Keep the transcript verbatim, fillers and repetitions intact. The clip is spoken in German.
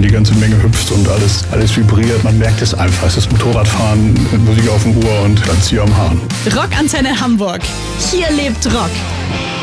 die ganze Menge hüpft und alles, alles vibriert. Man merkt es einfach. Es ist Motorradfahren mit Musik auf dem Ohr und dann Zieher am Hahn. Rockantenne Hamburg. Hier lebt Rock.